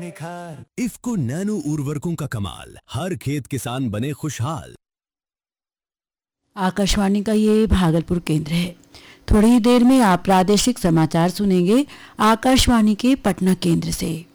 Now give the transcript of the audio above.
निखार। इफ्को नैनो उर्वरकों का कमाल, हर खेत किसान बने खुशहाल। आकाशवाणी का ये भागलपुर केंद्र है। थोड़ी ही देर में आप प्रादेशिक समाचार सुनेंगे आकाशवाणी के पटना केंद्र से।